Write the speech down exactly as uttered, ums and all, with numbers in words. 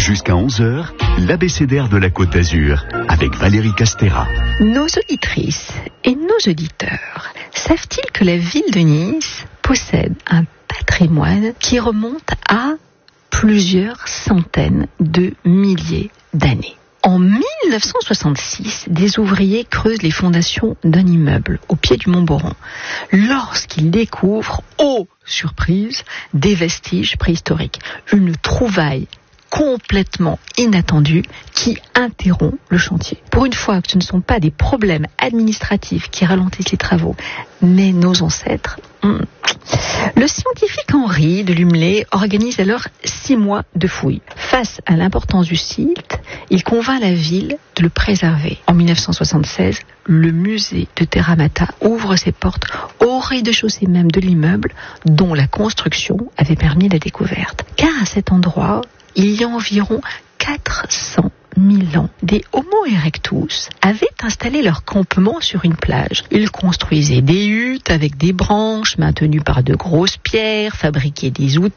Jusqu'à onze heures, l'abécédaire de la Côte d'Azur, avec Valérie Castera. Nos auditrices et nos auditeurs savent-ils que la ville de Nice possède un patrimoine qui remonte à plusieurs centaines de milliers d'années? En mille neuf cent soixante-six, des ouvriers creusent les fondations d'un immeuble au pied du Mont Boron lorsqu'ils découvrent, oh surprise, des vestiges préhistoriques. Une trouvaille complètement inattendue qui interrompt le chantier. Pour une fois que ce ne sont pas des problèmes administratifs qui ralentissent les travaux, mais nos ancêtres... Hmm. Le scientifique Henri de Lumley organise alors six mois de fouilles. Face à l'importance du site, il convainc la ville de le préserver. En mille neuf cent soixante-seize, le musée de Terra Mata ouvre ses portes au rez-de-chaussée même de l'immeuble dont la construction avait permis la découverte. Car à cet endroit, il y a environ quatre cent mille ans, des Homo erectus avaient installé leur campement sur une plage. Ils construisaient des huttes avec des branches maintenues par de grosses pierres, fabriquaient des outils